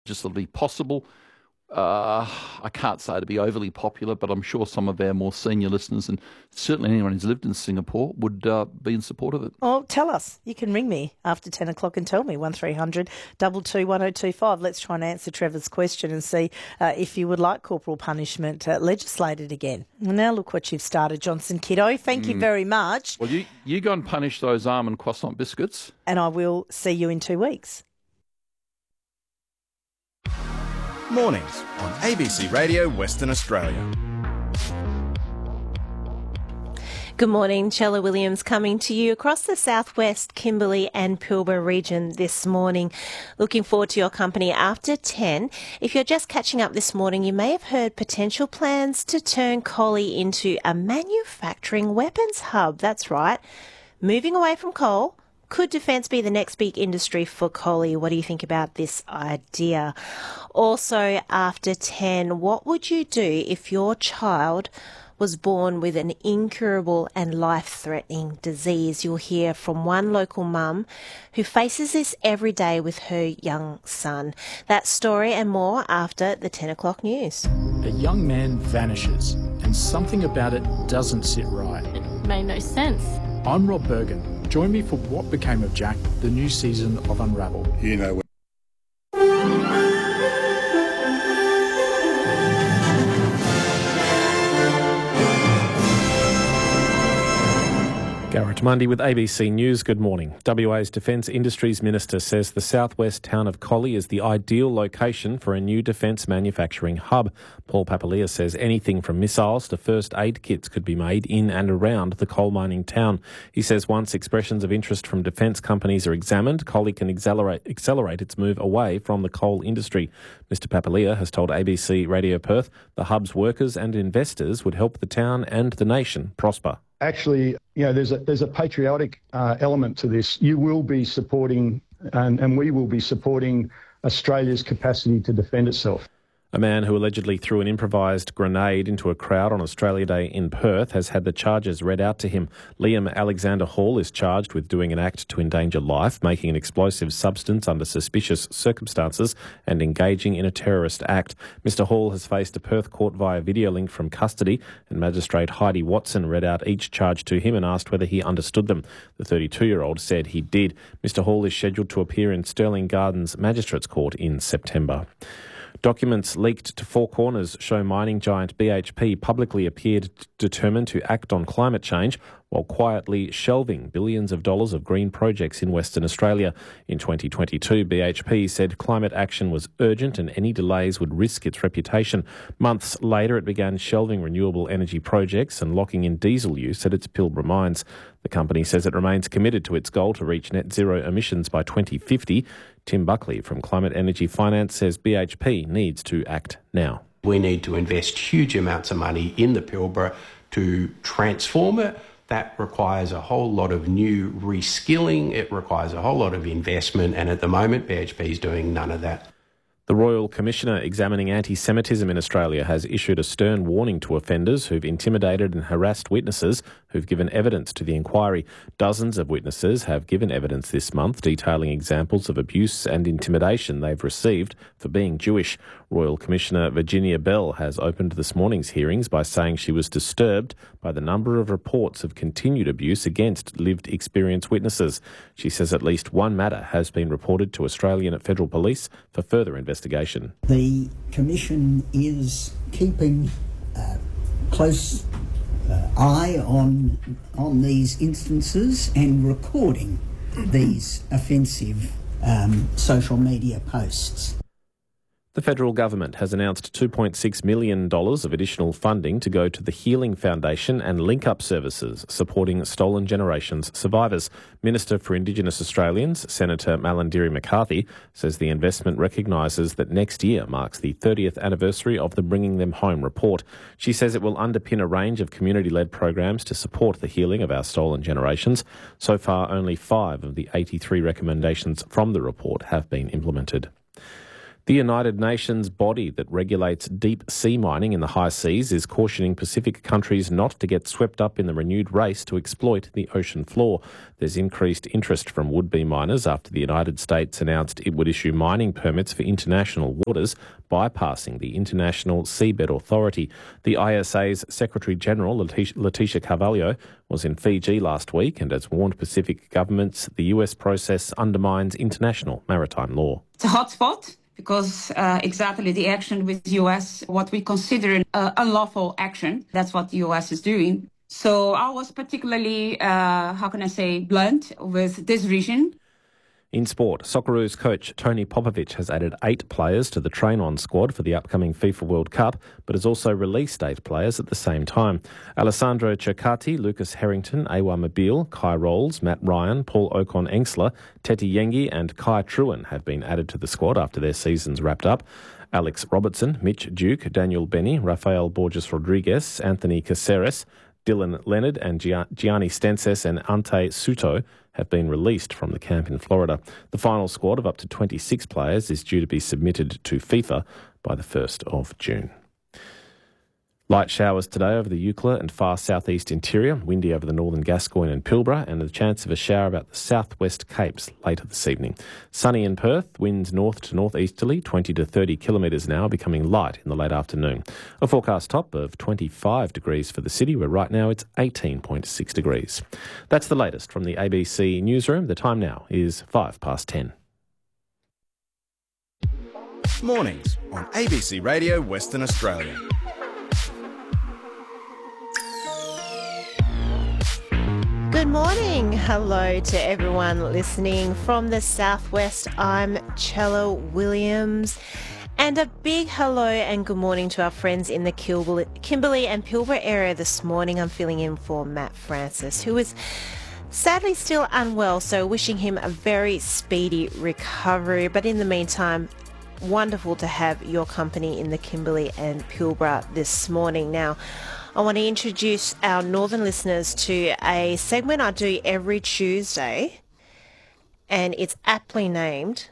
legislatively possible. I can't say to be overly popular, but I'm sure some of our more senior listeners, and certainly anyone who's lived in Singapore, would be in support of it. Well, tell us. You can ring me after 10 o'clock and tell me, 1300 222 1025. Let's try and answer Trevor's question and see if you would like corporal punishment legislated again. Well, now look what you've started, Johnson Kiddo. Thank you very much. Well, you go and punish those almond croissant biscuits. And I will see you in 2 weeks. Mornings on ABC Radio Western Australia. Good morning, Chella Williams coming to you across the southwest, Kimberley and Pilbara region this morning. Looking forward to your company after 10. If you're just catching up this morning, you may have heard potential plans to turn Collie into a manufacturing weapons hub. That's right. Moving away from coal. Could defence be the next big industry for Collie? What do you think about this idea? Also, after 10, what would you do if your child was born with an incurable and life-threatening disease? You'll hear from one local mum who faces this every day with her young son. That story and more after the 10 o'clock news. A young man vanishes and something about it doesn't sit right. It made no sense. I'm Rob Bergen. Join me for What Became of Jack, the new season of Unravel. You know what? Garrett Mundy with ABC News. Good morning. WA's Defence Industries Minister says the southwest town of Collie is the ideal location for a new defence manufacturing hub. Paul Papalia says anything from missiles to first aid kits could be made in and around the coal mining town. He says once expressions of interest from defence companies are examined, Collie can accelerate its move away from the coal industry. Mr Papalia has told ABC Radio Perth the hub's workers and investors would help the town and the nation prosper. Actually, you know, there's a patriotic element to this. You will be supporting, and we will be supporting Australia's capacity to defend itself. A man who allegedly threw an improvised grenade into a crowd on Australia Day in Perth has had the charges read out to him. Liam Alexander Hall is charged with doing an act to endanger life, making an explosive substance under suspicious circumstances and engaging in a terrorist act. Mr Hall has faced a Perth court via video link from custody, and Magistrate Heidi Watson read out each charge to him and asked whether he understood them. The 32-year-old said he did. Mr Hall is scheduled to appear in Stirling Gardens Magistrates Court in September. Documents leaked to Four Corners show mining giant BHP publicly appeared determined to act on climate change while quietly shelving billions of dollars of green projects in Western Australia. In 2022, BHP said climate action was urgent and any delays would risk its reputation. Months later, it began shelving renewable energy projects and locking in diesel use at its Pilbara mines. The company says it remains committed to its goal to reach net zero emissions by 2050. Tim Buckley from Climate Energy Finance says BHP needs to act now. We need to invest huge amounts of money in the Pilbara to transform it. That requires a whole lot of new reskilling. It requires a whole lot of investment. And at the moment, BHP is doing none of that. The Royal Commissioner examining anti-Semitism in Australia has issued a stern warning to offenders who've intimidated and harassed witnesses who've given evidence to the inquiry. Dozens of witnesses have given evidence this month detailing examples of abuse and intimidation they've received for being Jewish. Royal Commissioner Virginia Bell has opened this morning's hearings by saying she was disturbed by the number of reports of continued abuse against lived experience witnesses. She says at least one matter has been reported to Australian Federal Police for further investigation. The Commission is keeping close eye on these instances and recording these offensive social media posts. The federal government has announced $2.6 million of additional funding to go to the Healing Foundation and Link Up Services supporting Stolen Generations survivors. Minister for Indigenous Australians, Senator Malarndirri McCarthy, says the investment recognises that next year marks the 30th anniversary of the Bringing Them Home report. She says it will underpin a range of community-led programs to support the healing of our stolen generations. So far, only 5 of the 83 recommendations from the report have been implemented. The United Nations body that regulates deep sea mining in the high seas is cautioning Pacific countries not to get swept up in the renewed race to exploit the ocean floor. There's increased interest from would-be miners after the United States announced it would issue mining permits for international waters, bypassing the International Seabed Authority. The ISA's Secretary-General, Leticia Carvalho, was in Fiji last week and has warned Pacific governments the US process undermines international maritime law. It's a hotspot because exactly the action with the US, what we consider unlawful action, that's what the US is doing. So I was particularly, blunt with this region. In sport, Socceroos coach Tony Popovic has added 8 players to the train-on squad for the upcoming FIFA World Cup, but has also released 8 players at the same time. Alessandro Cercati, Lucas Harrington, Awa Mobile, Kai Rolls, Matt Ryan, Paul Ocon-Engsler, Teti Yengi and Kai Truen have been added to the squad after their seasons wrapped up. Alex Robertson, Mitch Duke, Daniel Benny, Rafael Borges-Rodriguez, Anthony Caceres, Dylan Leonard and Gianni Stenses and Ante Suto have been released from the camp in Florida. The final squad of up to 26 players is due to be submitted to FIFA by the 1st of June. Light showers today over the Eucla and far southeast interior, windy over the northern Gascoyne and Pilbara, and a chance of a shower about the southwest Capes later this evening. Sunny in Perth, winds north to northeasterly, 20 to 30 kilometres an hour, becoming light in the late afternoon. A forecast top of 25 degrees for the city, where right now it's 18.6 degrees. That's the latest from the ABC newsroom. The time now is 10:05. Mornings on ABC Radio Western Australia. Good morning. Hello to everyone listening from the southwest. I'm Chella Williams. And a big hello and good morning to our friends in the Kimberley and Pilbara area this morning. I'm filling in for Matt Francis, who is sadly still unwell, so wishing him a very speedy recovery. But in the meantime, wonderful to have your company in the Kimberley and Pilbara this morning. Now, I want to introduce our northern listeners to a segment I do every Tuesday, and it's aptly named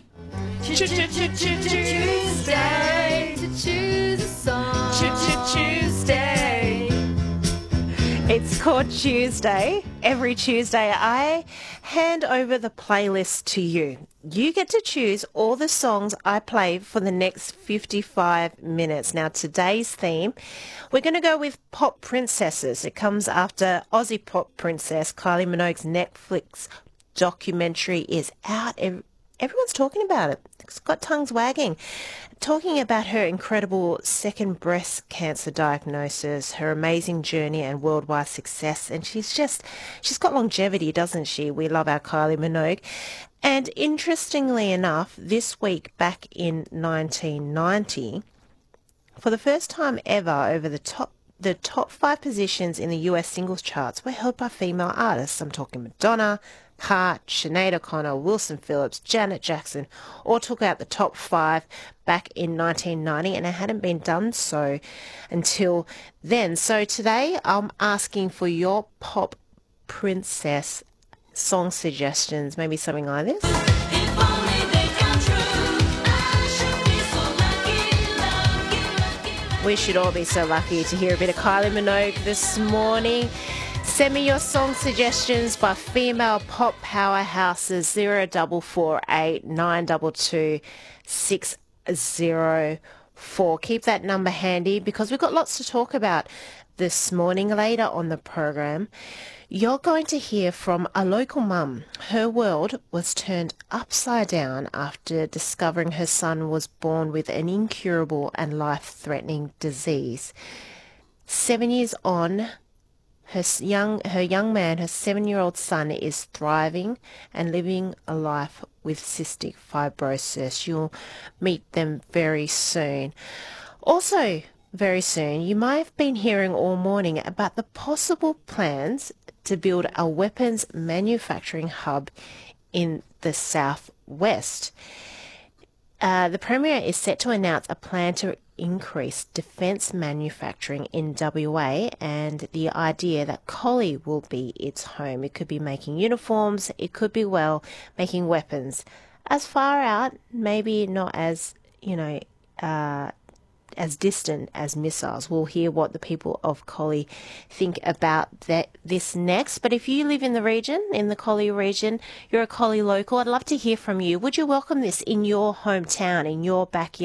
Tuesday to choose a song. Tuesday. It's called Tuesday. Every Tuesday, I hand over the playlist to you. You get to choose all the songs I play for the next 55 minutes. Now, today's theme, we're going to go with Pop Princesses. It comes after Aussie pop princess Kylie Minogue's Netflix documentary is out. Everyone's talking about it. It's got tongues wagging. Talking about her incredible second breast cancer diagnosis, her amazing journey and worldwide success. And she's got longevity, doesn't she? We love our Kylie Minogue. And interestingly enough, this week back in 1990, for the first time ever, over the top 5 positions in the US singles charts were held by female artists. I'm talking Madonna, Hart, Sinead O'Connor, Wilson Phillips, Janet Jackson, all took out the top 5 back in 1990, and it hadn't been done so until then. So today I'm asking for your pop princess song suggestions, maybe something like this. If only they come true, I should be so lucky. We should all be so lucky to hear a bit of Kylie Minogue this morning. Send me your song suggestions by female pop powerhouses 0448 922 604. Keep that number handy because we've got lots to talk about this morning. Later on the program, you're going to hear from a local mum. Her world was turned upside down after discovering her son was born with an incurable and life-threatening disease. 7 years on, her young man, her 7-year-old son, is thriving and living a life with cystic fibrosis. You'll meet them very soon. Also, very soon, you might have been hearing all morning about the possible plans to build a weapons manufacturing hub in the southwest. The Premier is set to announce a plan to increase defence manufacturing in WA, and the idea that Collie will be its home. It could be making uniforms, it could be, well, making weapons. As far out, maybe not as as distant as missiles. We'll hear what the people of Collie think about this next. But if you live in the region, in the Collie region, you're a Collie local, I'd love to hear from you. Would you welcome this in your hometown, in your backyard?